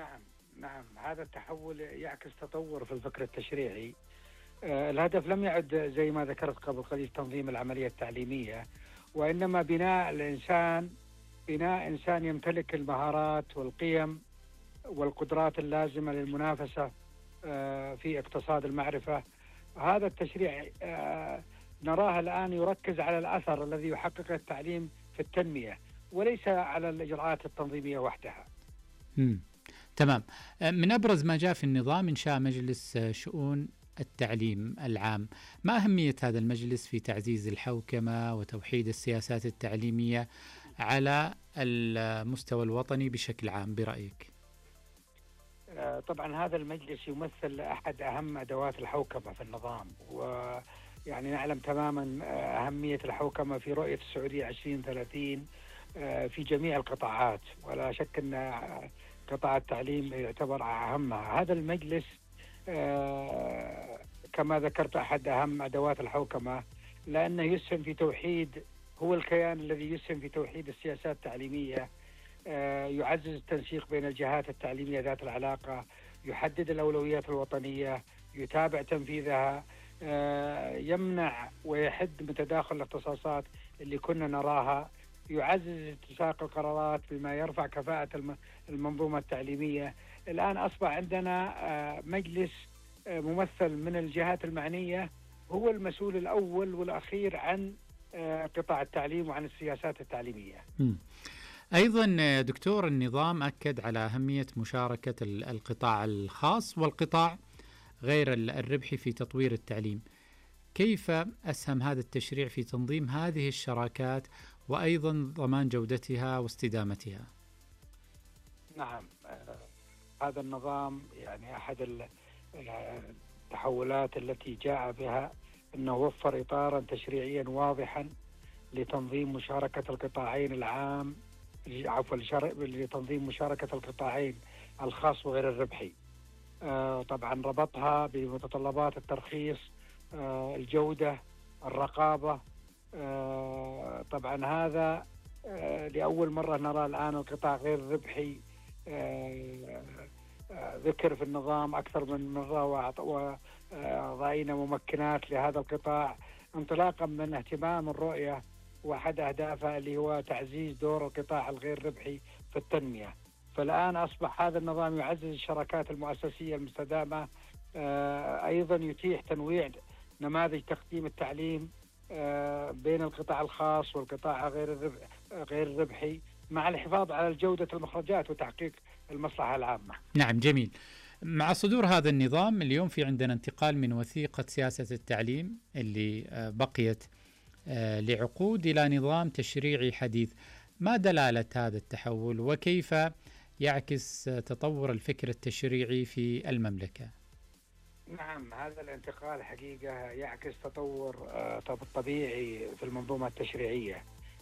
نعم، نعم، هذا التحول يعكس تطور في الفكر التشريعي. الهدف لم يعد زي ما ذكرت قبل قليل تنظيم العملية التعليمية، وإنما بناء إنسان يمتلك المهارات والقيم والقدرات اللازمة للمنافسة في اقتصاد المعرفة. هذا التشريع نراه الآن يركز على الأثر الذي يحققه التعليم في التنمية، وليس على الإجراءات التنظيمية وحدها. مم. تمام. من أبرز ما جاء في النظام إنشاء مجلس شؤون التعليم العام. ما أهمية هذا المجلس في تعزيز الحوكمة وتوحيد السياسات التعليمية على المستوى الوطني بشكل عام برأيك؟ طبعا هذا المجلس يمثل أحد أهم أدوات الحوكمة في النظام، ويعني نعلم تماما أهمية الحوكمة في رؤية السعودية 2030 في جميع القطاعات، ولا شك أن قطاع التعليم يعتبر أهمها. هذا المجلس كما ذكرت أحد أهم أدوات الحوكمة، لأنه يسهم في توحيد، هو الكيان الذي يسهم في توحيد السياسات التعليمية، يعزز التنسيق بين الجهات التعليمية ذات العلاقة، يحدد الأولويات الوطنية، يتابع تنفيذها، يمنع ويحد من تداخل الاختصاصات اللي كنا نراها، يعزز اتساق القرارات بما يرفع كفاءة المنظومة التعليمية. الآن أصبح عندنا مجلس ممثل من الجهات المعنية، هو المسؤول الأول والأخير عن قطاع التعليم وعن السياسات التعليمية. أيضا دكتور، النظام أكد على أهمية مشاركة القطاع الخاص والقطاع غير الربحي في تطوير التعليم. كيف أسهم هذا التشريع في تنظيم هذه الشراكات وأيضا ضمان جودتها واستدامتها؟ نعم، هذا النظام يعني أحد التحولات التي جاء بها أنه وفر إطارا تشريعيا واضحا لتنظيم مشاركة القطاعين العام، لتنظيم مشاركة القطاعين الخاص وغير الربحي. طبعا ربطها بمتطلبات الترخيص، الجودة، الرقابة. طبعا هذا لأول مرة نرى الآن القطاع غير الربحي ذكر في النظام أكثر من مرة، وضعينا ممكنات لهذا القطاع انطلاقا من اهتمام الرؤية واحد أهدافها اللي هو تعزيز دور القطاع الغير ربحي في التنمية. فالآن أصبح هذا النظام يعزز الشراكات المؤسسية المستدامة، أيضا يتيح تنويع نماذج تقديم التعليم بين القطاع الخاص والقطاع غير الربحي، مع الحفاظ على جودة المخرجات وتحقيق المصلحة العامة. نعم، جميل. مع صدور هذا النظام اليوم في عندنا انتقال من وثيقة سياسة التعليم اللي بقيت لعقود إلى نظام تشريعي حديث. ما دلالة هذا التحول وكيف يعكس تطور الفكر التشريعي في المملكة؟ نعم، هذا الانتقال حقيقة يعكس تطور طبيعي في المنظومة التشريعية.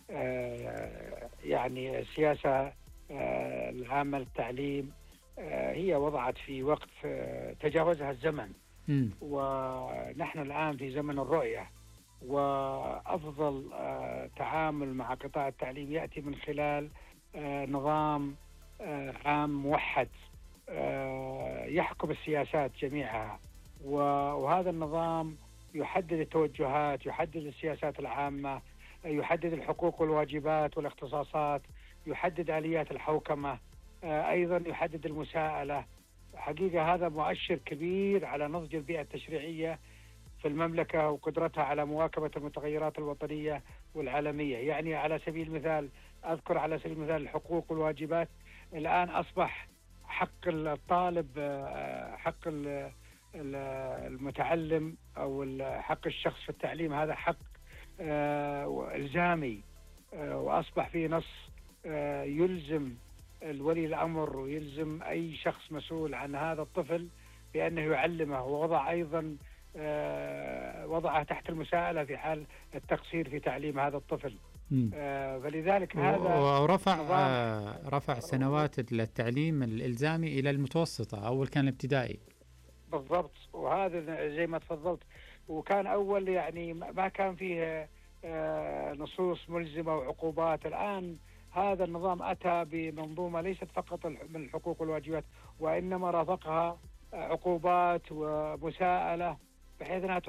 يعني السياسة العامة للتعليم هي وضعت في وقت تجاوزها الزمن، ونحن الآن في زمن الرؤية، وأفضل تعامل مع قطاع التعليم يأتي من خلال نظام عام موحد يحكم السياسات جميعها، وهذا النظام يحدد التوجهات، يحدد السياسات العامة، يحدد الحقوق والواجبات والاختصاصات، يحدد آليات الحوكمة، أيضا يحدد المساءلة. حقيقة هذا مؤشر كبير على نضج البيئة التشريعية في المملكة وقدرتها على مواكبة المتغيرات الوطنية والعالمية. يعني على سبيل المثال الحقوق والواجبات الآن أصبح حق الطالب، حق المتعلم أو حق الشخص في التعليم، هذا حق إلزامي، وأصبح فيه نص يلزم الولي الأمر ويلزم أي شخص مسؤول عن هذا الطفل بأنه يعلمه، ووضع أيضا وضعه تحت المساءلة في حال التقصير في تعليم هذا الطفل. فلذلك هذا رفع سنوات التعليم الإلزامي إلى المتوسطة، أول كان الابتدائي. بالضبط، وهذا زي ما تفضلت، وكان أول يعني ما كان فيه نصوص ملزمة وعقوبات. الآن هذا النظام أتى بمنظومة ليست فقط من الحقوق والواجبات، وإنما رافقها عقوبات ومساءلة بحيث أنها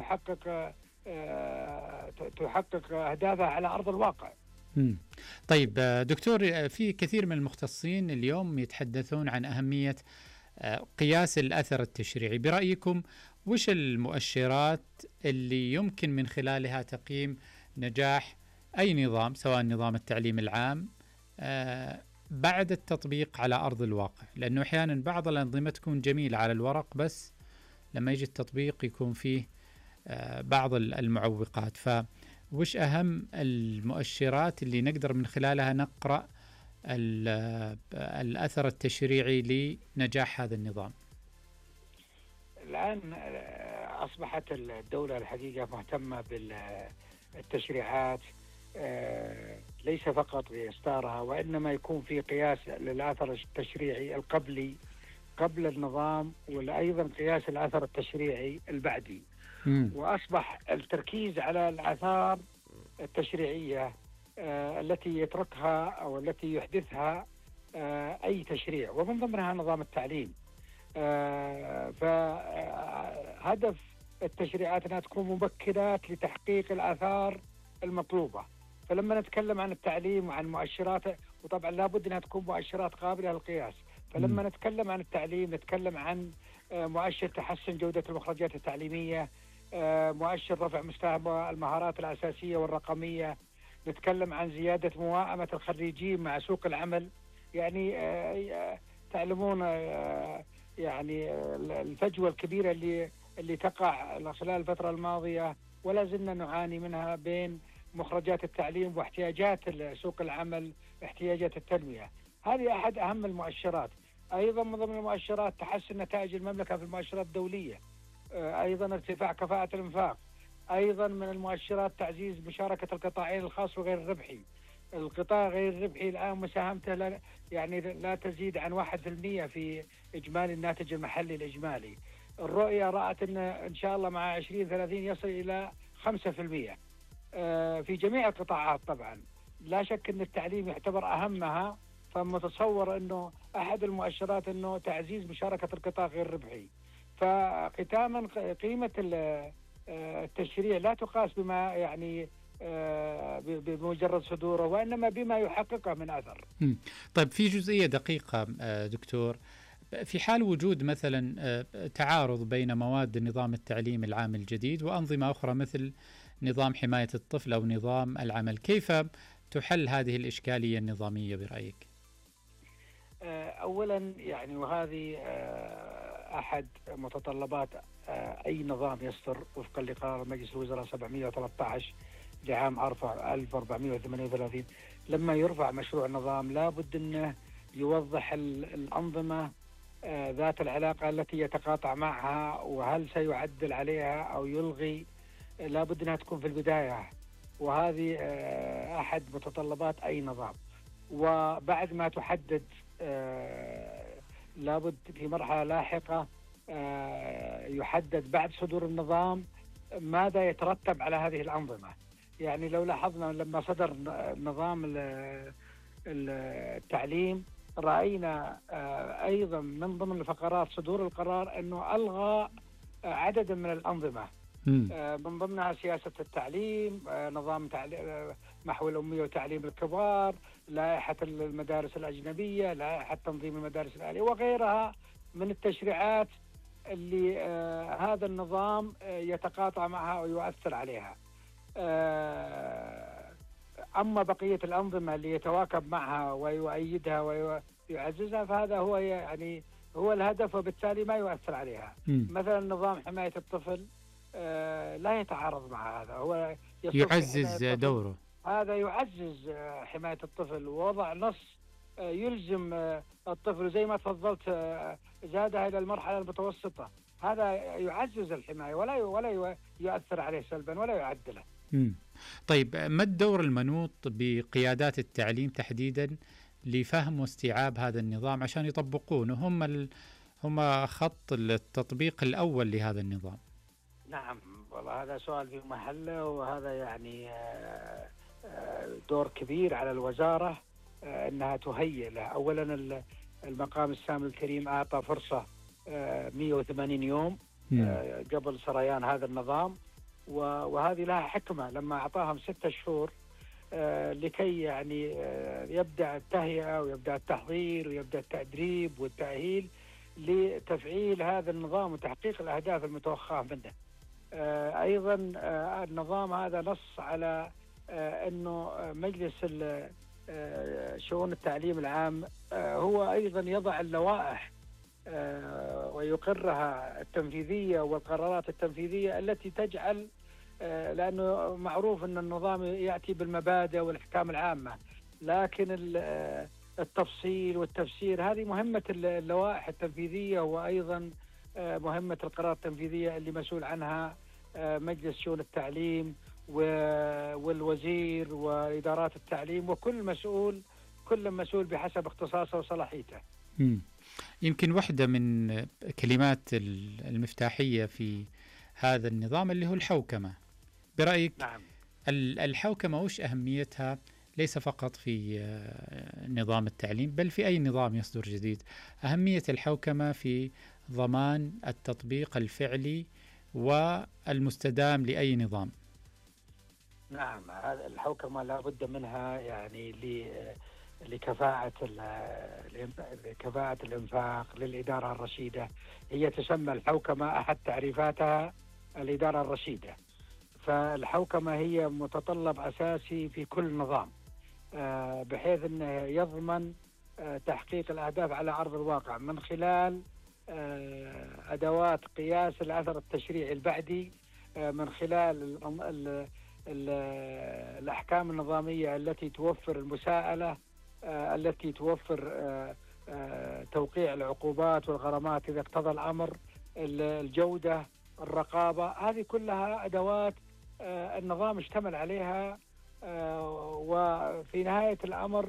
تحقق أهدافها على أرض الواقع. طيب دكتور، في كثير من المختصين اليوم يتحدثون عن أهمية قياس الأثر التشريعي. برأيكم وش المؤشرات اللي يمكن من خلالها تقييم نجاح أي نظام، سواء نظام التعليم العام بعد التطبيق على أرض الواقع؟ لأنه أحيانا بعض الأنظمة تكون جميلة على الورق، بس لما يجي التطبيق يكون فيه بعض المعوقات. فوش أهم المؤشرات اللي نقدر من خلالها نقرأ الأثر التشريعي لنجاح هذا النظام؟ الآن أصبحت الدولة الحقيقة مهتمة بالتشريعات، ليس فقط بإصدارها، وإنما يكون في قياس للأثر التشريعي القبلي قبل النظام، وأيضا قياس الأثر التشريعي البعدي. وأصبح التركيز على الآثار التشريعية التي يتركها أو التي يحدثها أي تشريع، ومن ضمنها نظام التعليم. فهدف التشريعات أنها تكون مبكرات لتحقيق الآثار المطلوبة. فلما نتكلم عن التعليم وعن مؤشراته، وطبعا لابد أنها تكون مؤشرات قابلة للقياس. فلما نتكلم عن التعليم نتكلم عن مؤشر تحسن جودة المخرجات التعليمية، مؤشر رفع مستوى المهارات الأساسية والرقمية، نتكلم عن زيادة موائمة الخريجين مع سوق العمل. يعني تعلمون يعني الفجوة الكبيرة اللي تقع خلال الفترة الماضية ولا زلنا نعاني منها بين مخرجات التعليم واحتياجات سوق العمل، احتياجات التنمية. هذه أحد أهم المؤشرات. أيضا من ضمن المؤشرات تحسن نتائج المملكة في المؤشرات الدولية، أيضا ارتفاع كفاءة الإنفاق. أيضا من المؤشرات تعزيز مشاركة القطاعين الخاص وغير الربحي. القطاع غير الربحي الآن مساهمته لا تزيد عن 1% في إجمالي الناتج المحلي الإجمالي. الرؤية رأت إن شاء الله مع 2030 يصل إلى 5% في جميع القطاعات. طبعا لا شك أن التعليم يعتبر أهمها، فمتصور أنه أحد المؤشرات أنه تعزيز مشاركة القطاع غير الربحي. فختاما قيمة التشريع لا تقاس بما يعني بمجرد صدوره، وإنما بما يحققه من أثر. طيب في جزئية دقيقة دكتور، في حال وجود مثلا تعارض بين مواد نظام التعليم العام الجديد وأنظمة أخرى مثل نظام حماية الطفل أو نظام العمل، كيف تحل هذه الإشكالية النظامية برأيك؟ أولا يعني وهذه أحد متطلبات أي نظام يصدر وفقا لقرار مجلس الوزراء 713 لعام 1438. لما يرفع مشروع نظام لابد أنه يوضح الأنظمة ذات العلاقة التي يتقاطع معها، وهل سيعدل عليها أو يلغي. لابد أنها تكون في البداية، وهذه أحد متطلبات أي نظام. وبعد ما تحدد لابد في مرحلة لاحقة يحدد بعد صدور النظام ماذا يترتب على هذه الأنظمة. يعني لو لاحظنا لما صدر نظام التعليم رأينا أيضا من ضمن الفقرات صدور القرار أنه ألغى عددا من الأنظمة، من ضمنها سياسة التعليم، نظام محو الأمية وتعليم الكبار، لائحة المدارس الأجنبية، لائحة تنظيم المدارس الآلية، وغيرها من التشريعات اللي هذا النظام يتقاطع معها ويؤثر عليها. أما بقية الأنظمة اللي يتواكب معها ويؤيدها ويعززها فهذا هو يعني هو الهدف، وبالتالي ما يؤثر عليها. مثلا نظام حماية الطفل لا يتعارض مع هذا، هو يعزز دوره. هذا يعزز حماية الطفل، ووضع نص يلزم الطفل زي ما تفضلت زادها إلى المرحلة المتوسطة. هذا يعزز الحماية ولا يؤثر عليه سلبا ولا يعدله. طيب ما الدور المنوط بقيادات التعليم تحديدا لفهم واستيعاب هذا النظام عشان يطبقونه؟ هم خط التطبيق الأول لهذا النظام. نعم والله هذا سؤال في محله، وهذا يعني دور كبير على الوزارة أنها تهيئ له. أولا المقام السامي الكريم أعطى فرصة 180 يوم قبل سريان هذا النظام، وهذه لها حكمة لما أعطاهم 6 شهور لكي يعني يبدأ التهيئة ويبدأ التحضير ويبدأ التدريب والتأهيل لتفعيل هذا النظام وتحقيق الأهداف المتوقعة منه. أيضا النظام هذا نص على أنه مجلس شؤون التعليم العام هو أيضا يضع اللوائح ويقرها التنفيذية والقرارات التنفيذية التي تجعل، لأنه معروف أن النظام يأتي بالمبادئ والأحكام العامة، لكن التفصيل والتفسير هذه مهمة اللوائح التنفيذية، وأيضا مهمة القرارات التنفيذية اللي مسؤول عنها مجلس شؤون التعليم والوزير وإدارات التعليم، كل مسؤول بحسب اختصاصه وصلاحيته. يمكن واحدة من كلمات المفتاحية في هذا النظام اللي هو الحوكمة، برأيك نعم. الحوكمة وش أهميتها ليس فقط في نظام التعليم بل في أي نظام يصدر جديد؟ أهمية الحوكمة في ضمان التطبيق الفعلي والمستدام لأي نظام. نعم، الحوكمة لا بد منها يعني لكفاءة الإنفاق للإدارة الرشيدة. هي تسمى الحوكمة، أحد تعريفاتها الإدارة الرشيدة. فالحوكمة هي متطلب أساسي في كل نظام بحيث أنه يضمن تحقيق الأهداف على أرض الواقع من خلال أدوات قياس الأثر التشريعي البعدي، من خلال الأحكام النظامية التي توفر المساءلة، التي توفر توقيع العقوبات والغرامات إذا اقتضى الأمر، الجودة، الرقابة. هذه كلها أدوات النظام اشتمل عليها، وفي نهاية الأمر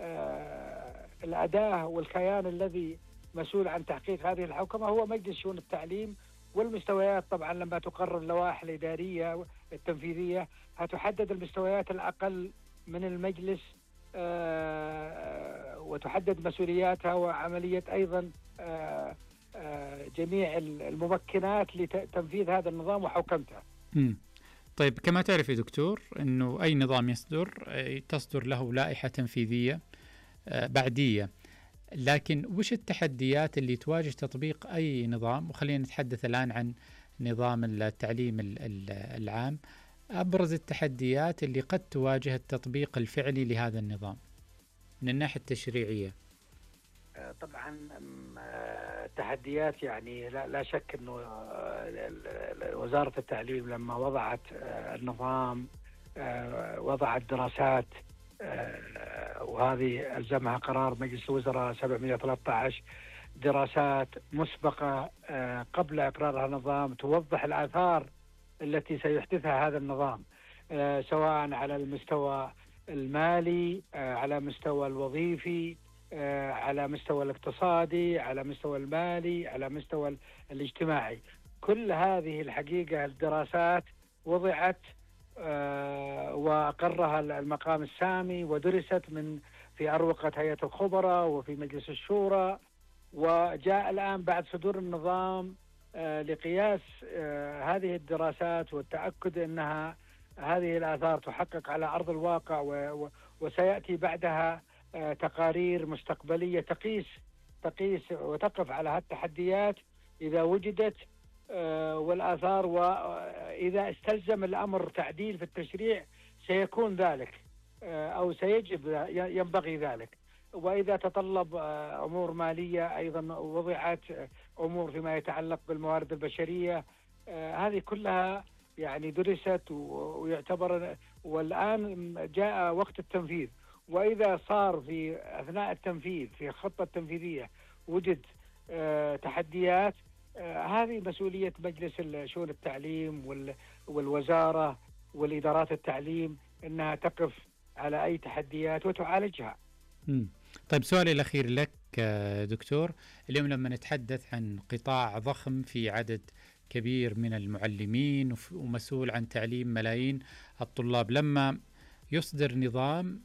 الأداة والكيان الذي مسؤول عن تحقيق هذه الحوكمة هو مجلس شؤون التعليم. والمستويات طبعا لما تقرر اللوائح الإدارية التنفيذية هتحدد المستويات الأقل من المجلس وتحدد مسؤولياتها وعملية أيضا جميع الممكنات لتنفيذ هذا النظام وحوكمته. طيب، كما تعرف يا دكتور أنه أي نظام تصدر له لائحة تنفيذية بعدية، لكن وش التحديات اللي تواجه تطبيق أي نظام؟ وخلينا نتحدث الآن عن نظام التعليم العام. أبرز التحديات اللي قد تواجه التطبيق الفعلي لهذا النظام من الناحية التشريعية. طبعا تحديات، يعني لا شك أنه وزارة التعليم لما وضعت النظام وضعت دراسات، وهذه ألزمها قرار مجلس الوزراء 713، دراسات مسبقة قبل إقرارها النظام توضح الآثار التي سيحدثها هذا النظام، سواء على المستوى المالي، على مستوى الوظيفي، على مستوى الاقتصادي، على مستوى المالي، على مستوى الاجتماعي. كل هذه الحقيقة الدراسات وضعت وأقرها المقام السامي ودرست في أروقة هيئة الخبراء وفي مجلس الشورى، وجاء الآن بعد صدور النظام لقياس هذه الدراسات والتأكد أنها هذه الآثار تحقق على أرض الواقع، وسيأتي بعدها تقارير مستقبلية تقيس وتقف على هالتحديات إذا وجدت والآثار، وإذا استلزم الأمر تعديل في التشريع سيكون ذلك أو سيجب ينبغي ذلك. وإذا تطلب أمور مالية أيضا وضعت أمور فيما يتعلق بالموارد البشرية. هذه كلها يعني درست ويعتبر، والآن جاء وقت التنفيذ. وإذا صار في أثناء التنفيذ في الخطة التنفيذية وجد تحديات، هذه مسؤولية مجلس شؤون التعليم والوزارة والإدارات التعليم أنها تقف على أي تحديات وتعالجها. طيب، سؤالي الأخير لك دكتور. اليوم لما نتحدث عن قطاع ضخم في عدد كبير من المعلمين ومسؤول عن تعليم ملايين الطلاب، لما يصدر نظام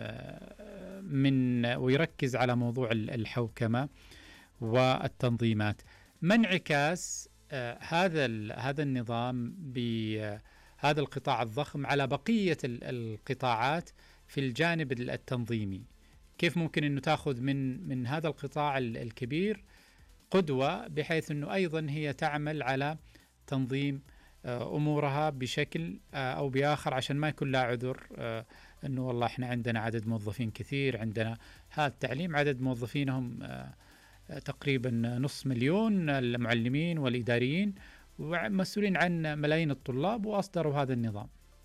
ويركز على موضوع الحوكمة والتنظيمات. ما انعكاس هذا النظام بهذا القطاع الضخم على بقية القطاعات في الجانب التنظيمي؟ كيف ممكن أنه تأخذ من هذا القطاع الكبير قدوة، بحيث أنه أيضا هي تعمل على تنظيم أمورها بشكل أو بآخر، عشان ما يكون لا عذر أنه والله إحنا عندنا عدد موظفين كثير، عندنا هذا التعليم عدد موظفينهم تقريبا 500,000 المعلمين والإداريين ومسؤولين عن ملايين الطلاب، وأصدروا هذا النظام.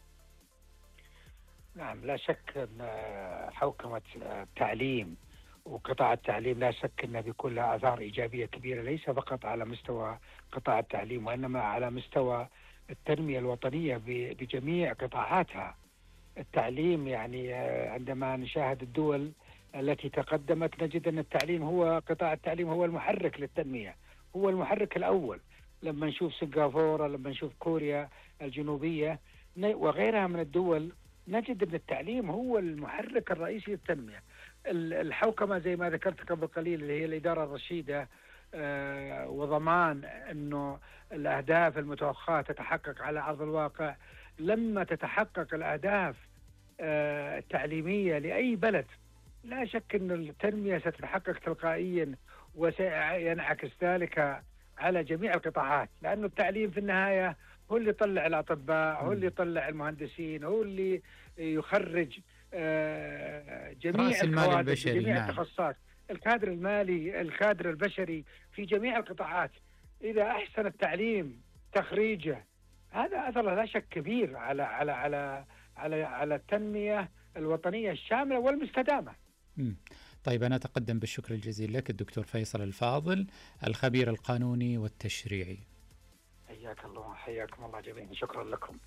نعم، لا شك أن حوكمة التعليم وقطاع التعليم لا شك أنه بيكون لها آثار إيجابية كبيرة، ليس فقط على مستوى قطاع التعليم وإنما على مستوى التنمية الوطنية بجميع قطاعاتها. التعليم يعني عندما نشاهد الدول التي تقدمت نجد أن قطاع التعليم هو المحرك للتنمية، هو المحرك الأول. لما نشوف سنغافورة، لما نشوف كوريا الجنوبية وغيرها من الدول، نجد أن التعليم هو المحرك الرئيسي للتنمية. الحوكمة زي ما ذكرت قبل قليل اللي هي الإدارة الرشيدة، وضمان أنه الأهداف المتوخاة تتحقق على أرض الواقع. لما تتحقق الأهداف التعليمية لأي بلد، لا شك أن التنمية ستتحقق تلقائيا، وسينعكس ذلك على جميع القطاعات، لأنه التعليم في النهاية هو اللي يطلع الأطباء، هو اللي يطلع المهندسين، هو اللي يخرج جميع الكوادر في جميع التخصصات، الكادر المالي، الكادر البشري في جميع القطاعات. إذا أحسن التعليم تخريجه، هذا أثر لا شك كبير على التنمية الوطنية الشاملة والمستدامة. طيب، أنا أتقدم بالشكر الجزيل لك الدكتور فيصل الفاضل، الخبير القانوني والتشريعي. حياك الله، حياكم الله جميعا، شكرا لكم.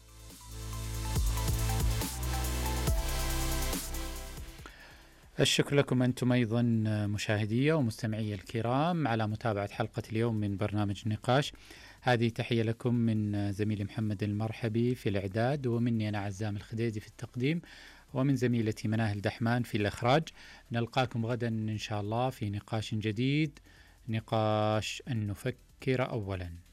الشكر لكم أنتم أيضا مشاهدي ومستمعي الكرام على متابعة حلقة اليوم من برنامج نقاش. هذه تحية لكم من زميلي محمد المرحبي في الإعداد، ومني أنا عزام الخديدي في التقديم، ومن زميلتي مناهل دحمان في الإخراج. نلقاكم غدا إن شاء الله في نقاش جديد، نقاش أن نفكر أولا.